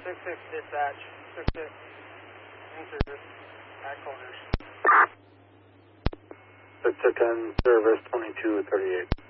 6-6 dispatch. 6-6. In service. At corners. 6-10 service 2238.